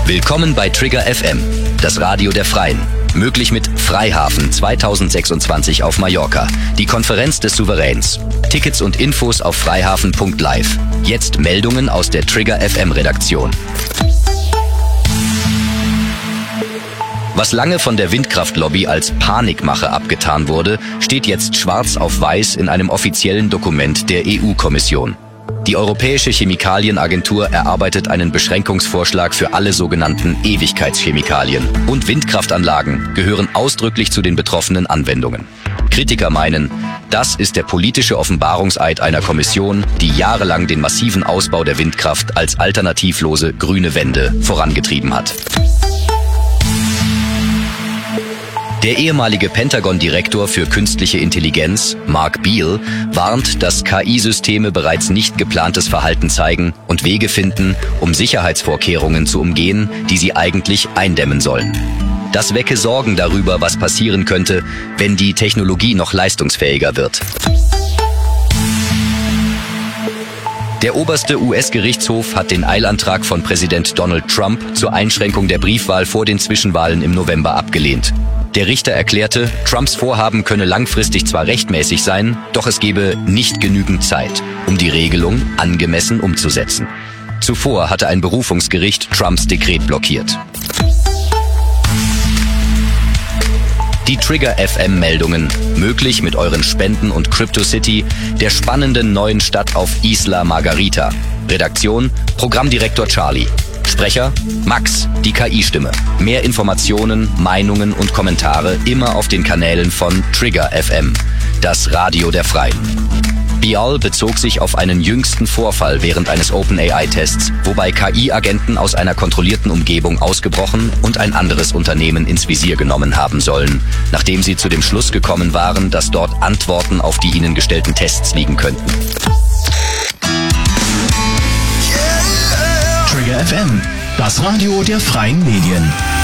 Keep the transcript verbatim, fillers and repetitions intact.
Willkommen bei Trigger F M, das Radio der Freien. Möglich mit Freihafen zweitausendsechsundzwanzig auf Mallorca, die Konferenz des Souveräns. Tickets und Infos auf freihafen punkt live. Jetzt Meldungen aus der Trigger F M Redaktion. Was lange von der Windkraftlobby als Panikmache abgetan wurde, steht jetzt schwarz auf weiß in einem offiziellen Dokument der E U-Kommission. Die Europäische Chemikalienagentur erarbeitet einen Beschränkungsvorschlag für alle sogenannten Ewigkeitschemikalien. Und Windkraftanlagen gehören ausdrücklich zu den betroffenen Anwendungen. Kritiker meinen, das ist der politische Offenbarungseid einer Kommission, die jahrelang den massiven Ausbau der Windkraft als alternativlose grüne Wende vorangetrieben hat. Der ehemalige Pentagon-Direktor für künstliche Intelligenz, Mark Beale, warnt, dass K I-Systeme bereits nicht geplantes Verhalten zeigen und Wege finden, um Sicherheitsvorkehrungen zu umgehen, die sie eigentlich eindämmen sollen. Das wecke Sorgen darüber, was passieren könnte, wenn die Technologie noch leistungsfähiger wird. Der oberste U S-Gerichtshof hat den Eilantrag von Präsident Donald Trump zur Einschränkung der Briefwahl vor den Zwischenwahlen im November abgelehnt. Der Richter erklärte, Trumps Vorhaben könne langfristig zwar rechtmäßig sein, doch es gebe nicht genügend Zeit, um die Regelung angemessen umzusetzen. Zuvor hatte ein Berufungsgericht Trumps Dekret blockiert. Die Trigger F M-Meldungen, möglich mit euren Spenden und CryptoCity, der spannenden neuen Stadt auf Isla Margarita. Redaktion, Programmdirektor Charlie. Sprecher, Max, die K I-Stimme. Mehr Informationen, Meinungen und Kommentare immer auf den Kanälen von Trigger F M, das Radio der Freien. Beale bezog sich auf einen jüngsten Vorfall während eines OpenAI-Tests, wobei K I-Agenten aus einer kontrollierten Umgebung ausgebrochen und ein anderes Unternehmen ins Visier genommen haben sollen, nachdem sie zu dem Schluss gekommen waren, dass dort Antworten auf die ihnen gestellten Tests liegen könnten. Trigger F M, das Radio der Freien Medien.